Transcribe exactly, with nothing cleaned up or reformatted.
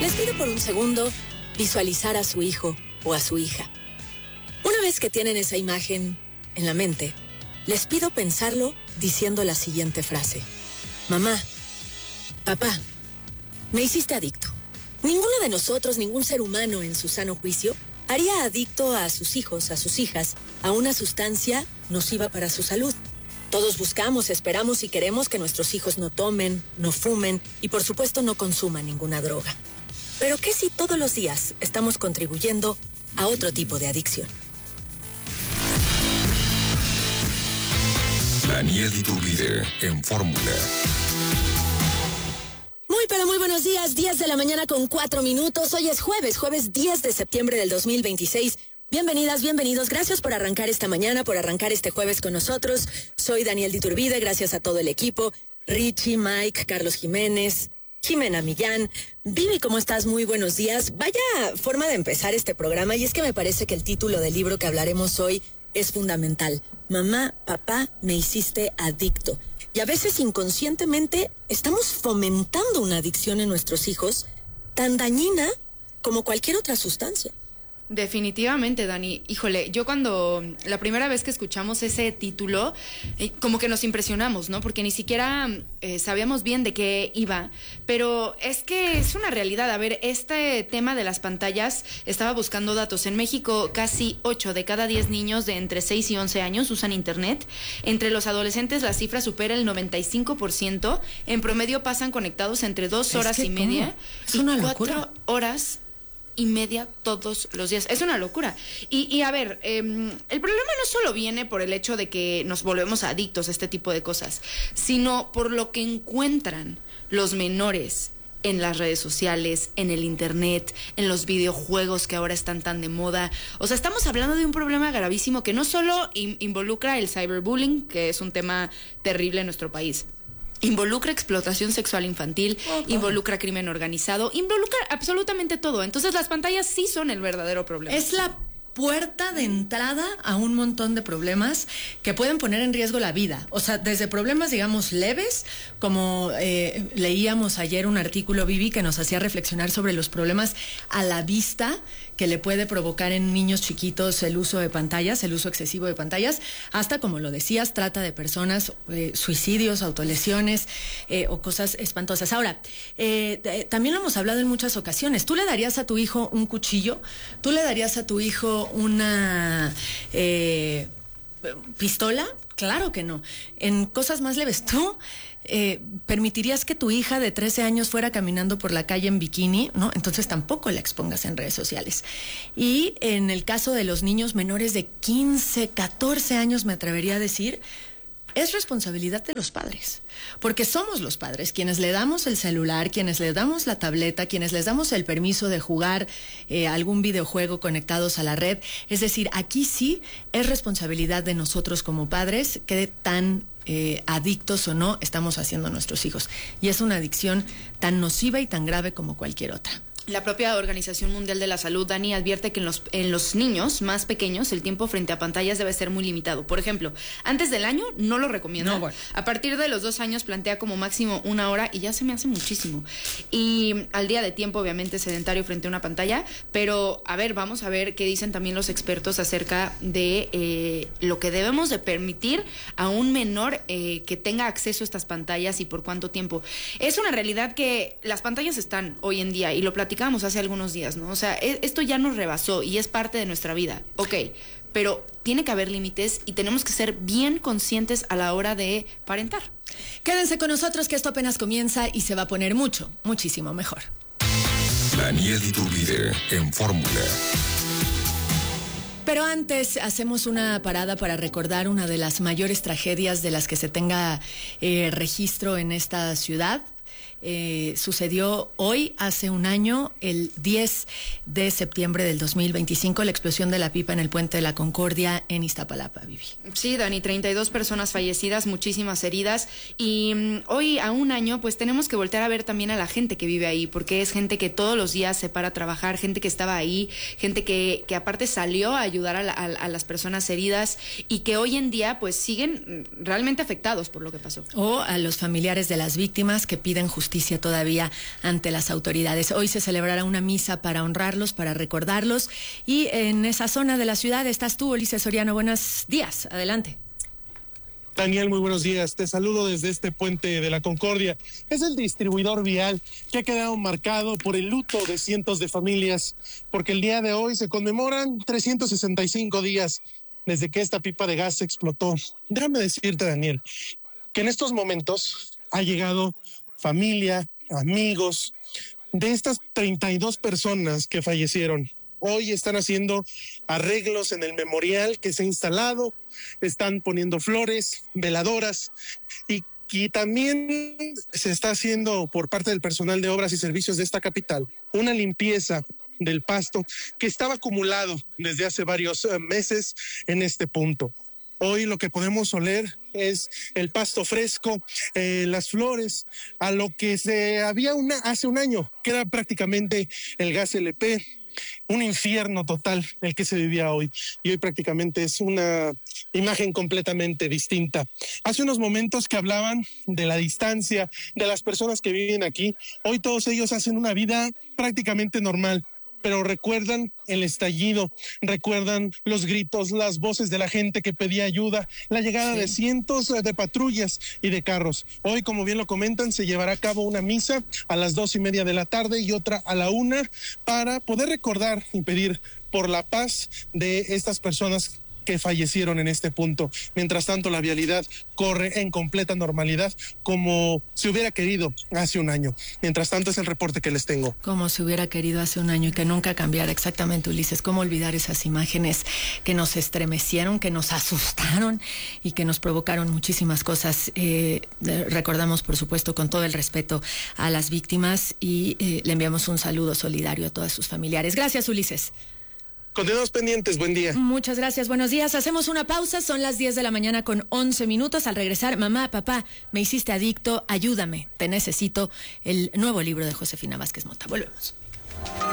Les pido por un segundo visualizar a su hijo o a su hija. Una vez que tienen esa imagen en la mente, les pido pensarlo diciendo la siguiente frase. Mamá, papá, me hiciste adicto. Ninguno de nosotros, ningún ser humano en su sano juicio, haría adicto a sus hijos, a sus hijas, a una sustancia nociva para su salud. Todos buscamos, esperamos y queremos que nuestros hijos no tomen, no fumen y por supuesto no consuman ninguna droga. Pero ¿qué si todos los días estamos contribuyendo a otro tipo de adicción? Daniel Iturbide en Fórmula. Muy pero muy buenos días, diez de la mañana con cuatro minutos. Hoy es jueves, jueves diez de septiembre del dos mil veintiséis. Bienvenidas, bienvenidos. Gracias por arrancar esta mañana, por arrancar este jueves con nosotros. Soy Daniel Iturbide, gracias a todo el equipo. Richie, Mike, Carlos Jiménez, Jimena Millán. Vivi, ¿cómo estás? Muy buenos días. Vaya forma de empezar este programa, y es que me parece que el título del libro que hablaremos hoy es fundamental. Mamá, papá, me hiciste adicto. Y a veces inconscientemente estamos fomentando una adicción en nuestros hijos tan dañina como cualquier otra sustancia. Definitivamente, Dani. Híjole, yo cuando la primera vez que escuchamos ese título, eh, como que nos impresionamos, ¿no? Porque ni siquiera eh, sabíamos bien de qué iba, pero es que es una realidad. A ver, este tema de las pantallas, estaba buscando datos. En México, casi ocho de cada diez niños de entre seis y once años usan internet. Entre los adolescentes, la cifra supera el noventa y cinco por ciento. En promedio pasan conectados entre dos horas y media es y una cuatro locura. horas y media todos los días. Es una locura. Y, y a ver, eh, el problema no solo viene por el hecho de que nos volvemos adictos a este tipo de cosas, sino por lo que encuentran los menores en las redes sociales, en el internet, en los videojuegos que ahora están tan de moda. O sea, estamos hablando de un problema gravísimo que no solo in- involucra el cyberbullying, que es un tema terrible en nuestro país. Involucra explotación sexual infantil, oh, involucra crimen organizado, involucra absolutamente todo. Entonces las pantallas sí son el verdadero problema. Es la puerta de entrada a un montón de problemas que pueden poner en riesgo la vida. O sea, desde problemas, digamos, leves, como eh, leíamos ayer un artículo, Vivi, que nos hacía reflexionar sobre los problemas a la vista que le puede provocar en niños chiquitos el uso de pantallas, el uso excesivo de pantallas, hasta, como lo decías, trata de personas, eh, suicidios, autolesiones eh, o cosas espantosas. Ahora, eh, eh, también lo hemos hablado en muchas ocasiones. ¿Tú le darías a tu hijo un cuchillo? ¿Tú le darías a tu hijo una eh, pistola? Claro que no. En cosas más leves, ¿tú eh, permitirías que tu hija de trece años fuera caminando por la calle en bikini? ¿No? Entonces tampoco la expongas en redes sociales. Y en el caso de los niños menores de quince, catorce años, me atrevería a decir, es responsabilidad de los padres, porque somos los padres quienes le damos el celular, quienes le damos la tableta, quienes les damos el permiso de jugar eh, algún videojuego conectados a la red. Es decir, aquí sí es responsabilidad de nosotros como padres qué tan eh, adictos o no estamos haciendo a nuestros hijos. Y es una adicción tan nociva y tan grave como cualquier otra. La propia Organización Mundial de la Salud, Dani, advierte que en los, en los niños más pequeños el tiempo frente a pantallas debe ser muy limitado. Por ejemplo, antes del año no lo recomienda. No, bueno. A partir de los dos años plantea como máximo una hora y ya se me hace muchísimo. Y al día de tiempo, obviamente, sedentario frente a una pantalla. Pero, a ver, vamos a ver qué dicen también los expertos acerca de eh, lo que debemos de permitir a un menor eh, que tenga acceso a estas pantallas y por cuánto tiempo. Es una realidad que las pantallas están hoy en día y lo platicamos hace algunos días, ¿no? O sea, esto ya nos rebasó y es parte de nuestra vida, ok, pero tiene que haber límites y tenemos que ser bien conscientes a la hora de parentar. Quédense con nosotros que esto apenas comienza y se va a poner mucho, muchísimo mejor. Daniel Iturbide en Fórmula. Pero antes hacemos una parada para recordar una de las mayores tragedias de las que se tenga eh, registro en esta ciudad. Eh, sucedió hoy, hace un año, el diez de septiembre del dos mil veinticinco, la explosión de la pipa en el Puente de la Concordia en Iztapalapa, Vivi. Sí, Dani, treinta y dos personas fallecidas, muchísimas heridas, y um, hoy a un año pues tenemos que voltear a ver también a la gente que vive ahí, porque es gente que todos los días se para a trabajar, gente que estaba ahí, gente que, que aparte salió a ayudar a, la, a, a las personas heridas y que hoy en día pues siguen realmente afectados por lo que pasó. O a los familiares de las víctimas que piden justicia justicia todavía ante las autoridades. Hoy se celebrará una misa para honrarlos, para recordarlos, y en esa zona de la ciudad estás tú, Ulises Soriano. Buenos días, adelante. Daniel, muy buenos días. Te saludo desde este puente de la Concordia. Es el distribuidor vial que ha quedado marcado por el luto de cientos de familias, porque el día de hoy se conmemoran trescientos sesenta y cinco días desde que esta pipa de gas explotó. Déjame decirte, Daniel, que en estos momentos ha llegado familia, amigos de estas treinta y dos personas que fallecieron. Hoy están haciendo arreglos en el memorial que se ha instalado, están poniendo flores, veladoras, y, y también se está haciendo por parte del personal de obras y servicios de esta capital una limpieza del pasto que estaba acumulado desde hace varios meses en este punto. Hoy lo que podemos oler es el pasto fresco, eh, las flores, a lo que se había una, hace un año, que era prácticamente el gas L P. Un infierno total el que se vivía hoy, y hoy prácticamente es una imagen completamente distinta. Hace unos momentos que hablaban de la distancia de las personas que viven aquí, hoy todos ellos hacen una vida prácticamente normal, pero recuerdan el estallido, recuerdan los gritos, las voces de la gente que pedía ayuda, la llegada sí. de cientos de patrullas y de carros. Hoy, como bien lo comentan, se llevará a cabo una misa a las dos y media de la tarde y otra a la una para poder recordar y pedir por la paz de estas personas que fallecieron en este punto. Mientras tanto, la vialidad corre en completa normalidad, como se hubiera querido hace un año. Mientras tanto, es el reporte que les tengo. Como se hubiera querido hace un año y que nunca cambiara. Exactamente, Ulises. ¿Cómo olvidar esas imágenes que nos estremecieron, que nos asustaron y que nos provocaron muchísimas cosas? Eh, recordamos, por supuesto, con todo el respeto a las víctimas, y eh, le enviamos un saludo solidario a todas sus familiares. Gracias, Ulises. Continuamos pendientes, buen día. Muchas gracias, buenos días. Hacemos una pausa, son las diez de la mañana con once minutos. Al regresar, mamá, papá, me hiciste adicto, ayúdame, te necesito. El nuevo libro de Josefina Vázquez Mota. Volvemos.